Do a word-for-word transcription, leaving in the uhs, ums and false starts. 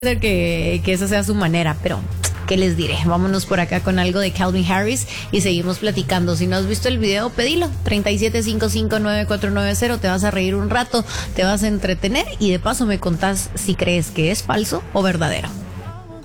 ser que, que esa sea su manera, pero ¿qué les diré? Vámonos por acá con algo de Calvin Harris y seguimos platicando. Si no has visto el video, pedilo. tres siete cinco cinco nueve cuatro nueve cero. Te vas a reír un rato, te vas a entretener y de paso me contás si crees que es falso o verdadero.